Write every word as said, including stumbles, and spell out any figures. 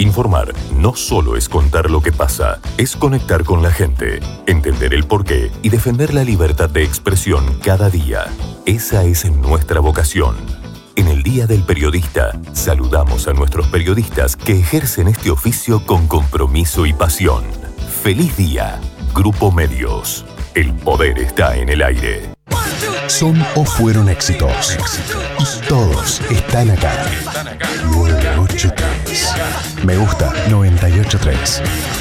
Informar no solo es contar lo que pasa, es conectar con la gente, entender el porqué y defender la libertad de expresión cada día. Esa es nuestra vocación. En el Día del Periodista, saludamos a nuestros periodistas que ejercen este oficio con compromiso y pasión. ¡Feliz día! Grupo Medios. El poder está en el aire. Son o fueron éxitos. Y todos están acá. nueve ocho tres. Me gusta noventa y ocho tres.